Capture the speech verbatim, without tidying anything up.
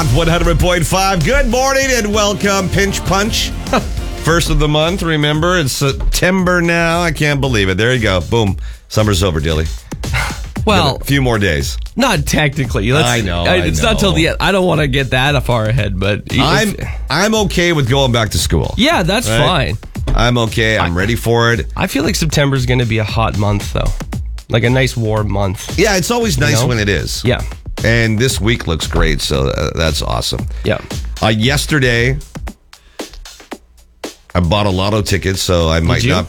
Rock one hundred point five. Good morning and welcome, Pinch Punch. First of the month, remember, it's September now. I can't believe it. There you go. Boom. Summer's over, Dilly. Well, a few more days. Not technically. Let's, I know. I, I it's know. not till the end. I don't want to get that far ahead, but I'm I'm okay with going back to school. Yeah, that's Right? fine. I'm okay. I'm ready for it. I feel like September's going to be a hot month, though. Like a nice warm month. Yeah, it's always nice know? when it is. Yeah. And this week looks great, so uh, that's awesome. Yeah. Uh, yesterday, I bought a lotto ticket, so I might you? not